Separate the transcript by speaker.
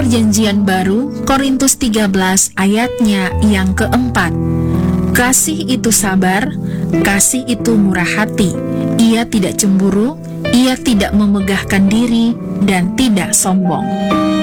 Speaker 1: Perjanjian Baru, Korintus 13 ayatnya yang keempat. Kasih itu sabar, kasih itu murah hati, ia tidak cemburu, ia tidak memegahkan diri, dan tidak sombong.